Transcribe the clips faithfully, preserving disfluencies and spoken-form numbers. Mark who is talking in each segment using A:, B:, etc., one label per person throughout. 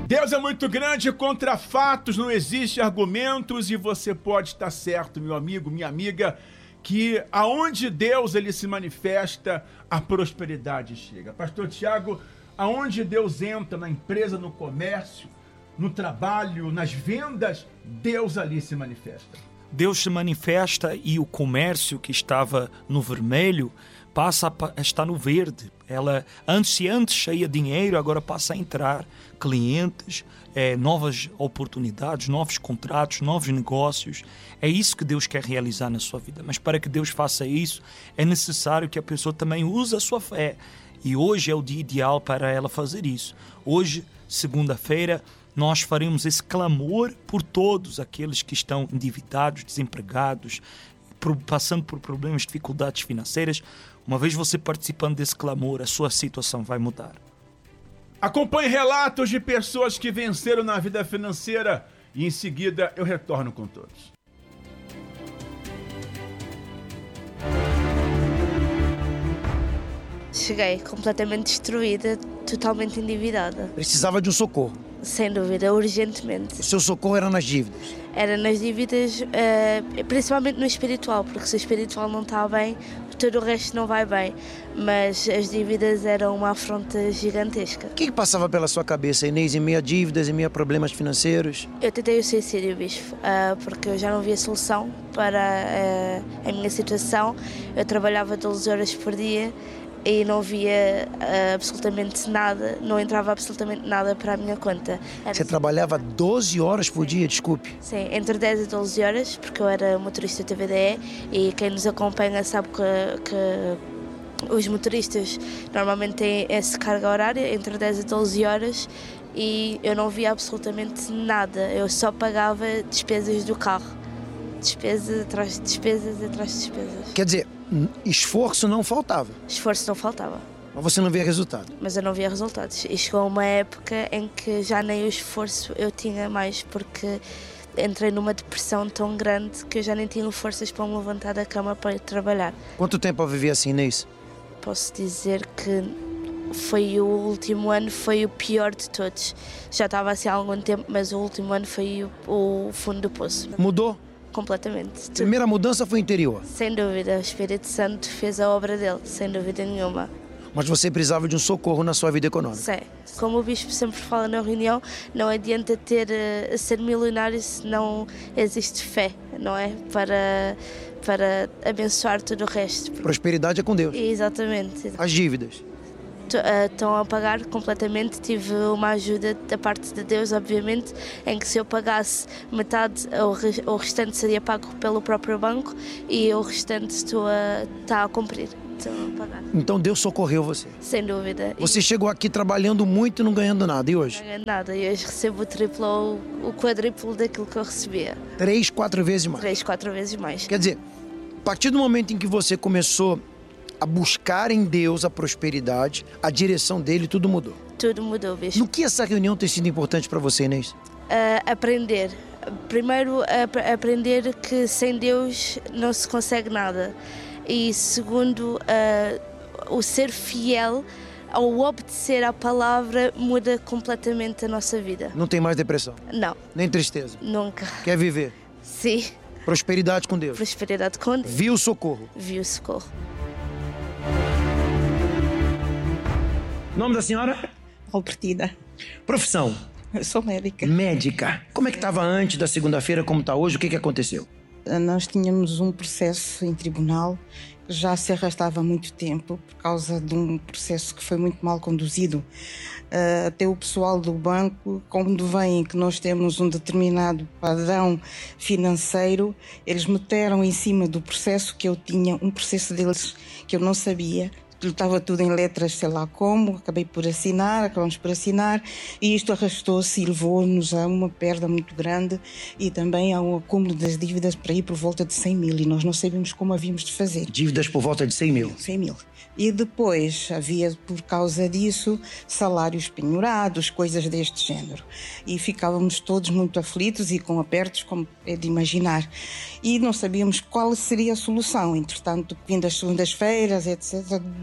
A: Deus é muito grande, contra fatos não existe argumentos, e você pode estar certo, meu amigo, minha amiga, que aonde Deus ele se manifesta, a prosperidade chega. Pastor Tiago, aonde Deus entra, na empresa, no comércio, no trabalho, nas vendas, Deus ali se manifesta.
B: Deus se manifesta e o comércio que estava no vermelho passa a estar no verde. Ela, antes se antes cheia de dinheiro, agora passa a entrar clientes, é, novas oportunidades, novos contratos, novos negócios. É isso que Deus quer realizar na sua vida. Mas para que Deus faça isso, é necessário que a pessoa também use a sua fé. E hoje é o dia ideal para ela fazer isso. Hoje, segunda-feira, nós faremos esse clamor por todos aqueles que estão endividados, desempregados, passando por problemas, dificuldades financeiras. Uma vez você participando desse clamor, a sua situação vai mudar.
A: Acompanhe relatos de pessoas que venceram na vida financeira e em seguida eu retorno com todos.
C: Cheguei completamente destruída, totalmente endividada.
D: Precisava de um socorro.
C: Sem dúvida, urgentemente.
D: O seu socorro era nas dívidas?
C: Era nas dívidas, uh, principalmente no espiritual, porque se o espiritual não está bem, todo o resto não vai bem. Mas as dívidas eram uma afronta gigantesca.
D: O que, que passava pela sua cabeça, Inês, em meio a dívidas, em meio a problemas financeiros?
C: Eu tentei o suicídio, bispo, uh, porque eu já não via solução para uh, a minha situação. Eu trabalhava doze horas por dia e não via uh, absolutamente nada, não entrava absolutamente nada para a minha conta. Era
D: Você
C: assim.
D: trabalhava doze horas por dia, desculpe?
C: Sim, entre dez e doze horas, porque eu era motorista T V D E e quem nos acompanha sabe que, que os motoristas normalmente têm essa carga horária, entre dez e doze horas, e eu não via absolutamente nada, eu só pagava despesas do carro, despesas atrás de despesas atrás de despesas.
D: Quer dizer, esforço não faltava?
C: Esforço não faltava.
D: Mas você não via resultado?
C: Mas eu não via resultados. E chegou uma época em que já nem o esforço eu tinha mais, porque entrei numa depressão tão grande que eu já nem tinha forças para me levantar da cama para ir trabalhar.
D: Quanto tempo eu vivi assim, Inês?
C: Posso dizer que foi o último ano, foi o pior de todos. Já estava assim há algum tempo, mas o último ano foi o, o fundo do poço.
D: Mudou?
C: Completamente.
D: A primeira mudança foi interior?
C: Sem dúvida, o Espírito Santo fez a obra dele, sem dúvida nenhuma.
D: Mas você precisava de um socorro na sua vida econômica?
C: Sim. Como o bispo sempre fala na reunião, não adianta ter, uh, ser milionário se não existe fé, não é? Para, para abençoar todo o resto.
D: Prosperidade é com Deus.
C: Exatamente.
D: As dívidas?
C: Estão a pagar completamente. Tive uma ajuda da parte de Deus, obviamente, em que se eu pagasse metade, o restante seria pago pelo próprio banco e o restante estou a, está a cumprir. Estou a pagar.
D: Então Deus socorreu você?
C: Sem dúvida.
D: Você e... chegou aqui trabalhando muito e não ganhando nada, e hoje?
C: Não ganho nada, e hoje recebo o triplo ou o quadruplo daquilo que eu recebia.
D: Três, quatro vezes mais?
C: Três, quatro vezes mais.
D: Quer dizer, a partir do momento em que você começou a buscar em Deus a prosperidade, a direção dele, tudo mudou.
C: Tudo mudou, bicho.
D: No que essa reunião tem sido importante para você, Inês?
C: Uh, aprender. Primeiro, ap- aprender que sem Deus não se consegue nada. E segundo, uh, o ser fiel ao obedecer à palavra muda completamente a nossa vida.
D: Não tem mais depressão?
C: Não.
D: Nem tristeza?
C: Nunca.
D: Quer viver?
C: Sim.
D: Prosperidade com Deus?
C: Prosperidade com Deus.
D: Viu o socorro?
C: Viu o socorro.
D: Nome da senhora?
E: Albertina.
D: Profissão?
E: Eu sou médica.
D: Médica. Como é que estava antes da segunda-feira, como está hoje? O que é que aconteceu?
E: Nós tínhamos um processo em tribunal que já se arrastava há muito tempo por causa de um processo que foi muito mal conduzido. Uh, até o pessoal do banco, quando veem que nós temos um determinado padrão financeiro, eles meteram em cima do processo que eu tinha, um processo deles que eu não sabia. Estava tudo em letras, sei lá como, acabei por assinar, acabamos por assinar, e isto arrastou-se e levou-nos a uma perda muito grande e também a um acúmulo das dívidas para ir por volta de cem mil, e nós não sabíamos como havíamos de fazer.
D: Dívidas por volta de cem mil?
E: cem mil. E depois havia, por causa disso, salários penhorados, coisas deste género. E ficávamos todos muito aflitos e com apertos, como é de imaginar. E não sabíamos qual seria a solução. Entretanto, vindo as segundas-feiras, etcétera,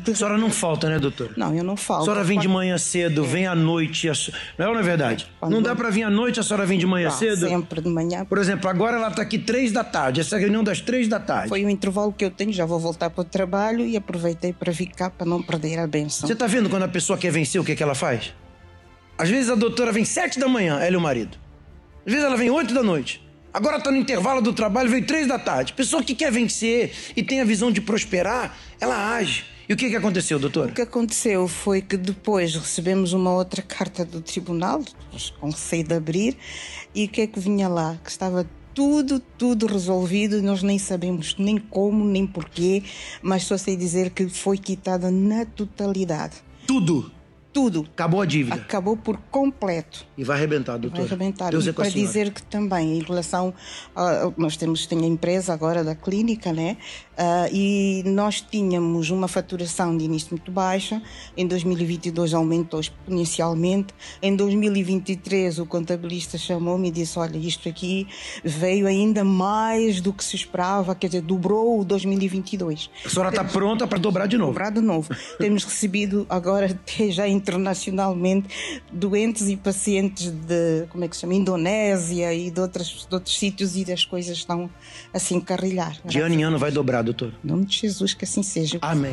D: A senhora não falta, né, doutora?
E: Não, eu não falto.
D: A senhora vem de manhã cedo, vem à noite. A... Não é ou não é verdade?
E: Quando...
D: Não dá para vir à noite, a senhora vem de manhã
E: ah,
D: cedo?
E: Sempre de manhã.
D: Por exemplo, agora ela está aqui três da tarde, essa reunião das três da tarde.
E: Foi o intervalo que eu tenho, já vou voltar para o trabalho e aproveitei para ficar, para não perder a benção.
D: Você está vendo quando a pessoa quer vencer, o que, é que ela faz? Às vezes a doutora vem sete da manhã, ela e o marido. Às vezes ela vem oito da noite. Agora está no intervalo do trabalho, veio três da tarde. Pessoa que quer vencer e tem a visão de prosperar, ela age. E o que, que aconteceu, doutor?
E: O que aconteceu foi que depois recebemos uma outra carta do tribunal, com receio de abrir, e o que é que vinha lá? Que estava tudo, tudo resolvido, nós nem sabemos nem como, nem porquê, mas só sei dizer que foi quitada na totalidade.
D: Tudo?
E: Tudo.
D: Acabou a dívida?
E: Acabou por completo.
D: E vai arrebentar, doutor?
E: Vai arrebentar.
D: Deus
E: e
D: é com a
E: para
D: senhora.
E: dizer que também, em relação... A, nós temos, tem a empresa agora da clínica, né? Uh, e nós tínhamos uma faturação de início muito baixa. Em dois mil e vinte e dois aumentou exponencialmente. Em dois mil e vinte e três o contabilista chamou-me e disse, olha, isto aqui veio ainda mais do que se esperava, quer dizer, dobrou o dois mil e vinte e dois.
D: A senhora está pronta para dobrar de novo?
E: Dobrar de novo. Temos recebido agora até já internacionalmente doentes e pacientes de, como é que se chama, Indonésia e de, outras, de outros sítios, e as coisas estão a se encarrilhar.
D: De ano em ano vai dobrar, doutor?
E: Em nome de Jesus, que assim seja.
D: Amém.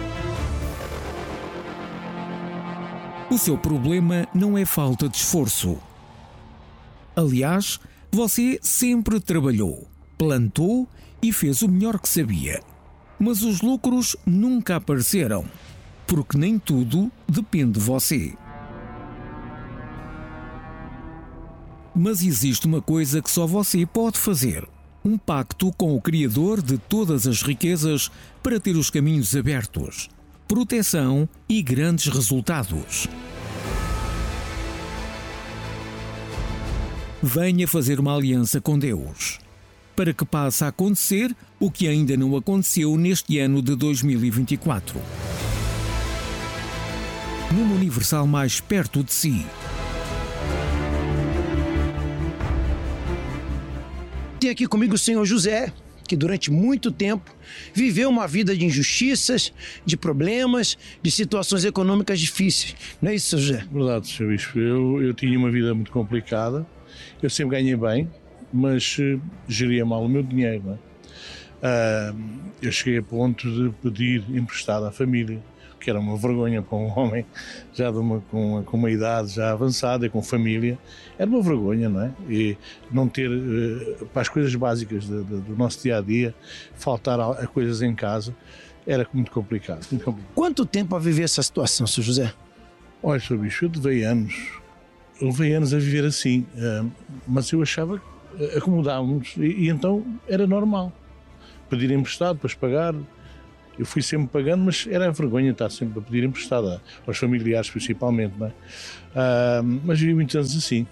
F: O seu problema não é falta de esforço. Aliás, você sempre trabalhou, plantou e fez o melhor que sabia. Mas os lucros nunca apareceram, porque nem tudo depende de você. Mas existe uma coisa que só você pode fazer: um pacto com o Criador de todas as riquezas para ter os caminhos abertos, proteção e grandes resultados. Venha fazer uma aliança com Deus, para que passe a acontecer o que ainda não aconteceu neste ano de dois mil e vinte e quatro. Numa Universal mais perto de si.
D: Tem aqui comigo o senhor José, que durante muito tempo viveu uma vida de injustiças, de problemas, de situações econômicas difíceis. Não é isso, senhor José?
G: Verdade, senhor Bispo. Eu, eu tinha uma vida muito complicada. Eu sempre ganhei bem, mas uh, geria mal o meu dinheiro. Não é? uh, eu cheguei a ponto de pedir emprestado à família, que era uma vergonha para um homem já de uma, com, uma, com uma idade já avançada e com família. Era uma vergonha, não é? E não ter, uh, para as coisas básicas de, de, do nosso dia-a-dia, faltar a, a coisas em casa, era muito complicado, muito complicado.
D: Quanto tempo a viver essa situação, senhor José?
G: Olha, senhor Bispo, eu levei anos, eu levei anos a viver assim, uh, mas eu achava que acomodávamos e, e então era normal. Pedir emprestado, depois pagar. Eu fui sempre pagando, mas era a vergonha estar sempre a pedir emprestado aos familiares, principalmente, não é? Uh, mas vivi muitos anos assim.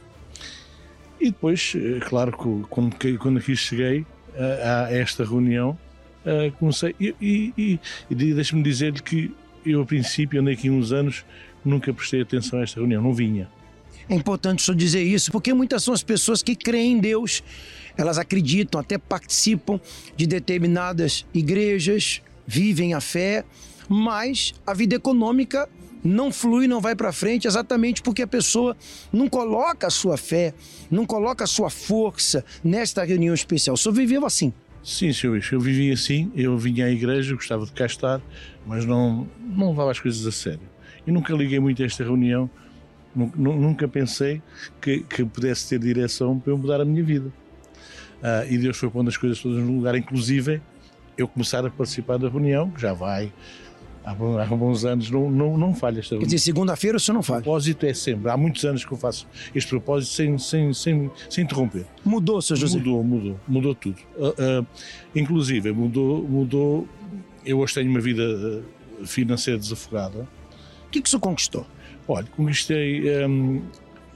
G: E depois, claro, quando, quando aqui cheguei a, a esta reunião, uh, comecei. E, e, e, e deixe-me dizer-lhe que eu, a princípio, andei aqui uns anos, nunca prestei atenção a esta reunião, não vinha.
D: É importante o senhor dizer isso, porque muitas são as pessoas que creem em Deus, elas acreditam, até participam de determinadas igrejas, vivem a fé, mas a vida econômica não flui, não vai para frente, exatamente porque a pessoa não coloca a sua fé, não coloca a sua força nesta reunião especial. O senhor viveu assim?
G: Sim, senhor Bispo, eu vivia assim, eu vinha à igreja, gostava de cá estar, mas não, não levava as coisas a sério. E nunca liguei muito a esta reunião, nunca pensei que, que pudesse ter direção para eu mudar a minha vida. Uh, e Deus foi pondo as coisas todas no lugar, inclusive eu começar a participar da reunião, que já vai há, há bons anos, não, não, não falha esta reunião.
D: Quer dizer, segunda-feira o senhor não falha?
G: O propósito é sempre, há muitos anos que eu faço este propósito sem, sem, sem, sem interromper.
D: Mudou, senhor José?
G: Mudou, mudou, mudou tudo. Uh, uh, inclusive, mudou, mudou, eu hoje tenho uma vida financeira desafogada.
D: O que, que o senhor conquistou?
G: Olha, conquistei, um, uh,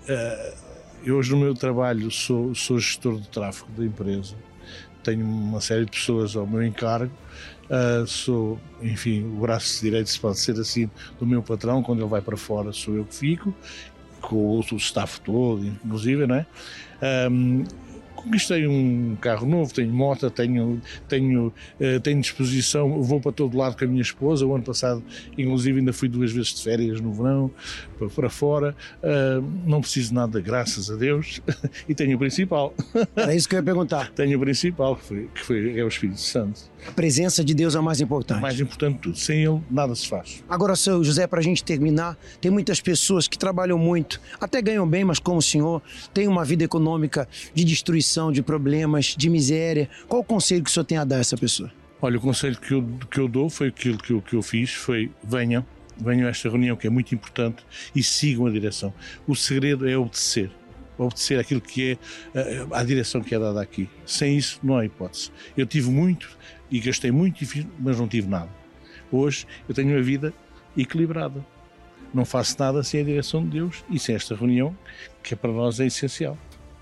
G: eu hoje no meu trabalho sou, sou gestor de tráfego da empresa. Tenho uma série de pessoas ao meu encargo, uh, sou, enfim, o braço direito, se pode ser assim, do meu patrão. Quando ele vai para fora sou eu que fico, com o outro staff todo, inclusive, não é? Um, Conquistei um carro novo, tenho moto, tenho, tenho, uh, tenho disposição, vou para todo lado com a minha esposa. O ano passado, inclusive, ainda fui duas vezes de férias no verão, para, para fora. Uh, não preciso de nada, graças a Deus. E tenho o principal.
D: Era isso que eu ia perguntar.
G: Tenho o principal, que, foi, que foi, é o Espírito Santo.
D: A presença de Deus é o mais importante.
G: Mais importante de tudo. Sem Ele, nada se faz.
D: Agora, seu José, para a gente terminar, tem muitas pessoas que trabalham muito, até ganham bem, mas como o senhor, tem uma vida econômica de destruição, de problemas, de miséria. Qual o conselho que o senhor tem a dar a essa pessoa?
G: Olha, o conselho que eu, que eu dou foi aquilo que eu, que eu fiz, foi venham, venham a esta reunião que é muito importante e sigam a direção. O segredo é obedecer. Obedecer aquilo que é a, a direção que é dada aqui. Sem isso não há hipótese. Eu tive muito e gastei muito, mas não tive nada. Hoje eu tenho uma vida equilibrada. Não faço nada sem a direção de Deus e sem esta reunião, que para nós é essencial.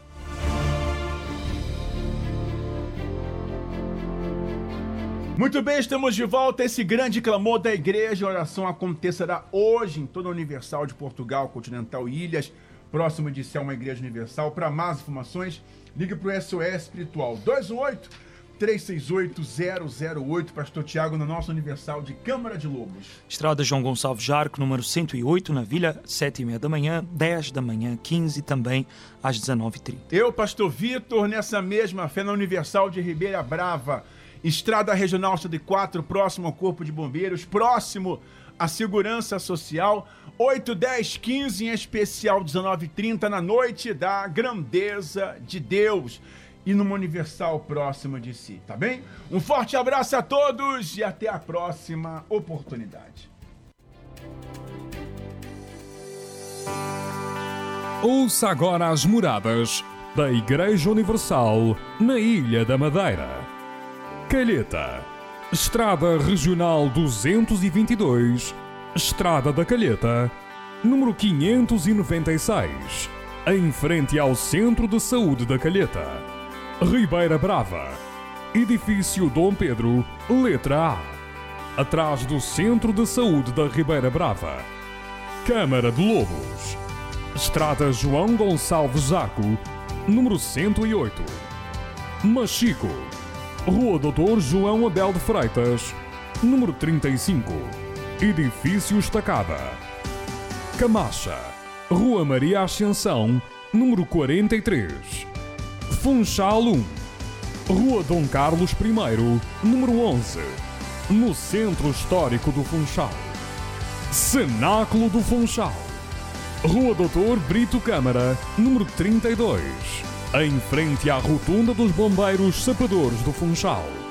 A: Muito bem, estamos de volta. Esse grande clamor da igreja, a oração acontecerá hoje em toda a Universal de Portugal, Continental e Ilhas, próximo de ser uma igreja universal. Para mais informações, ligue para o S O S Espiritual dois um oito, três seis oito, zero zero oito, Pastor Tiago, na nossa Universal de Câmara de Lobos.
B: Estrada João Gonçalves Jarco, número cento e oito, na Vila, sete e meia da manhã, dez da manhã, quinze também, às dezenove e trinta.
A: Eu, Pastor Vitor, nessa mesma fé na Universal de Ribeira Brava, Estrada Regional cento e quatro, próximo ao Corpo de Bombeiros, próximo à Segurança Social, oito, dez, quinze, em especial dezenove e trinta, na noite da grandeza de Deus e numa Universal próxima de si, tá bem? Um forte abraço a todos e até a próxima oportunidade.
H: Ouça agora as moradas da Igreja Universal na Ilha da Madeira. Calheta, Estrada Regional duzentos e vinte e dois, Estrada da Calheta, número quinhentos e noventa e seis, em frente ao Centro de Saúde da Calheta. Ribeira Brava, Edifício Dom Pedro, letra A, atrás do Centro de Saúde da Ribeira Brava. Câmara de Lobos, Estrada João Gonçalves Jarco, número cento e oito. Machico, Rua doutor João Abel de Freitas, número trinta e cinco, Edifício Estacada. Camacha, Rua Maria Ascensão, número quarenta e três. Funchal um, Rua Dom Carlos I, número onze, no Centro Histórico do Funchal. Cenáculo do Funchal, Rua doutor Brito Câmara, número trinta e dois, em frente à Rotunda dos Bombeiros Sapadores do Funchal.